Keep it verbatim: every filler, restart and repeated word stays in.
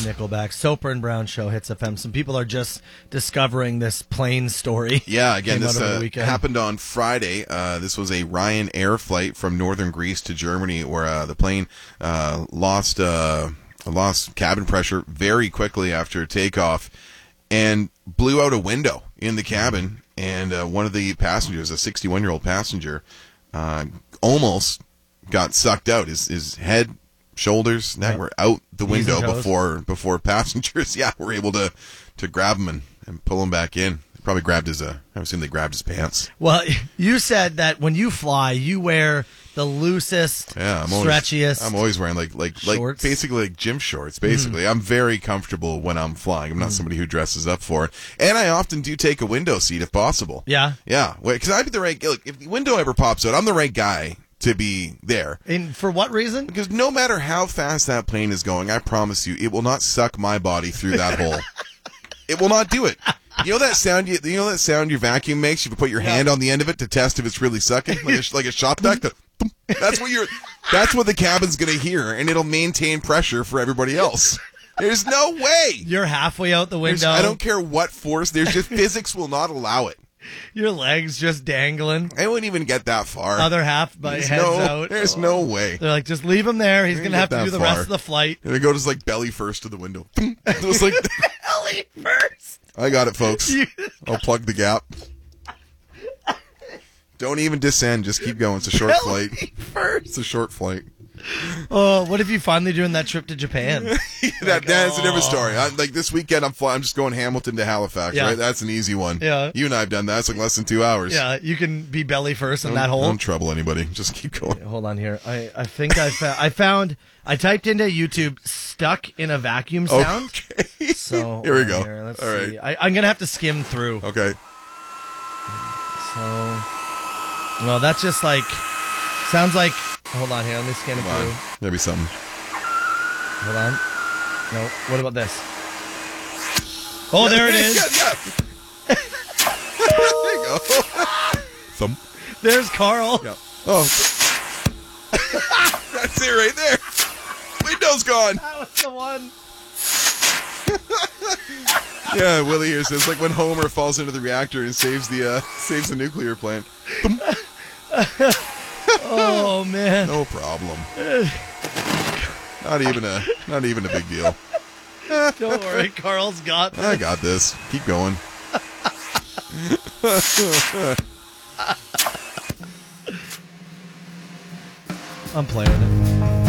Nickelback. Soper and Brown Show, Hits F M. Some people are just discovering this plane story. Yeah, again, Came this out over uh, the weekend. happened on Friday. Uh, this was a Ryanair flight from northern Greece to Germany, where uh, the plane uh, lost uh, lost cabin pressure very quickly after takeoff and blew out a window in the cabin. And uh, one of the passengers, a sixty-one-year-old passenger, uh, almost got sucked out. His, his head, shoulders, neck Yep. were out the Knees and window toes. before before passengers, yeah, were able to, to grab him and, and pull him back in. They probably grabbed his, uh, I assume they grabbed his pants. Well, you said that when you fly, you wear the loosest, Yeah, I'm always, stretchiest. I'm always wearing like like like shorts. basically like gym shorts. Basically, I'm very comfortable when I'm flying. I'm not Mm. somebody who dresses up for it, and I often do take a window seat if possible. Yeah. yeah, because I'd be the right. Look, if the window ever pops out, I'm the right guy to be there. And for what reason? Because no matter how fast that plane is going, I promise you, it will not suck my body through that hole. It will not do it. You know that sound? You, you know that sound your vacuum makes. You can put your hand on the end of it to test if it's really sucking, like a, like a shop vac. The, that's what you're. That's what the cabin's gonna hear, and it'll maintain pressure for everybody else. There's no way. You're halfway out the There's- window. I don't care what force. There's just physics will not allow it. Your legs just dangling. I wouldn't even get that far. Other half by There's heads no, out. There's no way. They're like, just leave him there. He's You're going gonna to have get to do that the rest far. of the flight. And it goes like belly first to the window. It was like, Belly first. I got it, folks. I'll plug the gap. Don't even descend. Just keep going. It's a short Belly flight. first. It's a short flight. Oh, what if you finally doing that trip to Japan? that that's a different story. I, like this weekend, I'm flying. I'm just going Hamilton to Halifax. Yeah. Right, that's an easy one. Yeah. You and I have done that. It's like less than two hours. Yeah, you can be belly first in Don't, that hole. don't trouble anybody. Just keep going. Hold on here. I, I think I found, I found, I typed into YouTube stuck in a vacuum sound. Okay. So Here we uh, go. Here, let's All see. right. I, I'm going to have to skim through. Okay. So, well, that's just like, sounds like, hold on here. Let me scan it Come through. on. Maybe something. Hold on. No, what about this? Oh, there it is. Yeah, yeah. There you go. Thump. There's Carl. Yeah. Oh. That's it right there. Window's gone. That was the one. Yeah, Willie here says like when Homer falls into the reactor and saves the uh, saves the nuclear plant. Oh man. No problem. Not even a not even a big deal. Don't worry, Carl's got this. I got this. Keep going. I'm playing it.